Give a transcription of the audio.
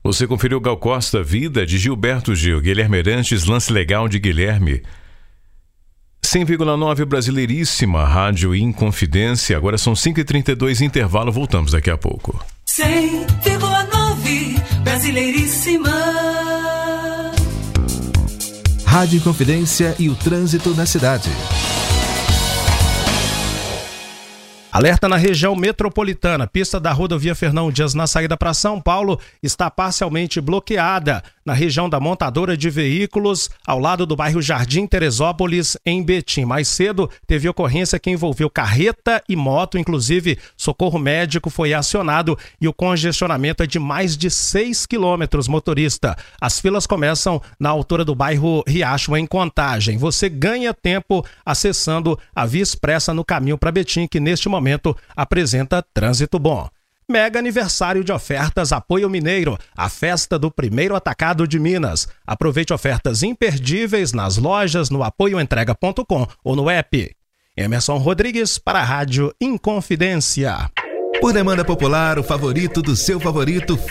Você conferiu Gal Costa, Vida, de Gilberto Gil, Guilherme Arantes, Lance Legal, de Guilherme. 100,9 Brasileiríssima, Rádio Inconfidência. Agora são 5h32, intervalo, voltamos daqui a pouco. 100,9 Brasileiríssima. Rádio Inconfidência e o trânsito na cidade. Alerta na região metropolitana. Pista da rodovia Fernão Dias na saída para São Paulo está parcialmente bloqueada. Na região da montadora de veículos, ao lado do bairro Jardim Teresópolis, em Betim. Mais cedo, teve ocorrência que envolveu carreta e moto, inclusive socorro médico foi acionado e o congestionamento é de mais de 6 quilômetros, motorista. As filas começam na altura do bairro Riacho, em Contagem. Você ganha tempo acessando a Via Expressa no caminho para Betim, que neste momento apresenta trânsito bom. Mega aniversário de ofertas Apoio Mineiro, a festa do primeiro atacado de Minas. Aproveite ofertas imperdíveis nas lojas, no apoioentrega.com ou no app. Emerson Rodrigues para a Rádio Inconfidência. Por demanda popular, o favorito do seu favorito